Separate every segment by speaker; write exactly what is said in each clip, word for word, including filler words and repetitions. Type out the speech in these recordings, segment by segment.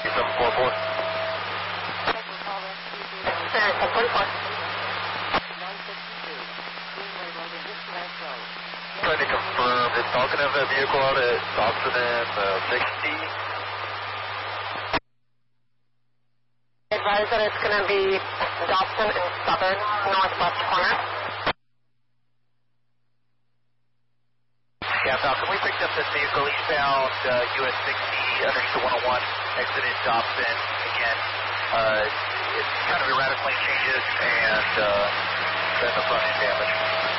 Speaker 1: seven four four.
Speaker 2: seven forty-four.
Speaker 1: Trying to confirm, is Falcon have a vehicle out at Dobson and uh, sixty?
Speaker 2: Advise that it's going to be Dobson and Southern, northwest corner.
Speaker 1: Yeah, Falcon, we picked up this vehicle eastbound uh, U S sixty underneath the one oh one, exited Dobson. Again, uh, it's kind of erratic lane changes and uh, then the front end damage.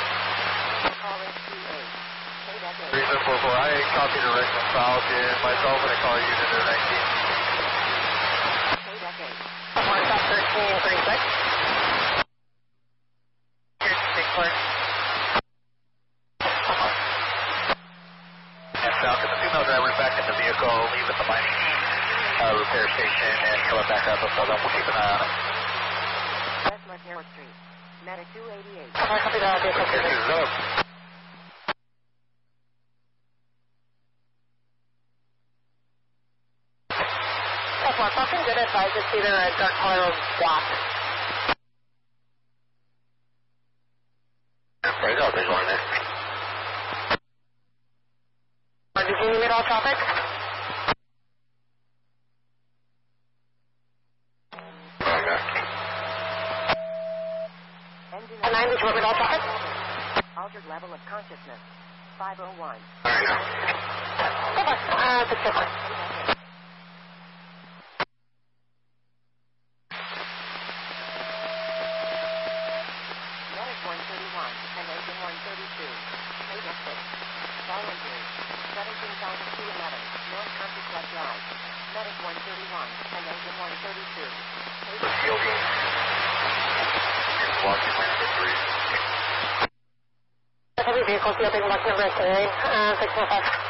Speaker 1: three seven four four, I copy the Richmond Falcon myself and I call you unit there nineteen.
Speaker 2: one thirteen thirty-six. Here's six four.
Speaker 1: And Falcon, the female driver is back in the vehicle, leaving the mining uh, repair station and coming back up, so we'll keep an eye on it.
Speaker 3: West Montero Street, Medic two eighty-eight.
Speaker 2: Copy that vehicle.
Speaker 1: Here is up.
Speaker 2: Falcon, good advise it's either a dark color or black.
Speaker 1: Right out, there's one there.
Speaker 2: Did you need all traffic?
Speaker 1: Okay.
Speaker 2: And nine, did you want me to all traffic?
Speaker 3: Altered level of consciousness, five oh one.
Speaker 1: Alright now.
Speaker 2: Okay, uh, six oh one.
Speaker 3: one thirty-one and engine one thirty-two. eight oh six. Voluntary. seventeen thousand two eleven. North Country Club Drive. Medic one thirty-one and engine one thirty-two.
Speaker 1: Fielding. Blocking my number three.
Speaker 2: Heavy vehicle fielding block number three, uh, six oh five.